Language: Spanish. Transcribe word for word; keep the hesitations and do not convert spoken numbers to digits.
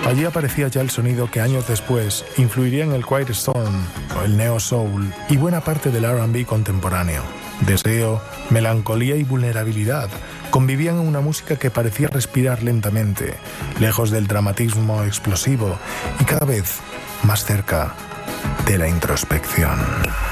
Allí aparecía ya el sonido que años después influiría en el Quiet Storm, o el Neo Soul y buena parte del R and B contemporáneo. Deseo, melancolía y vulnerabilidad convivían en una música que parecía respirar lentamente, lejos del dramatismo explosivo y cada vez más cerca de la introspección.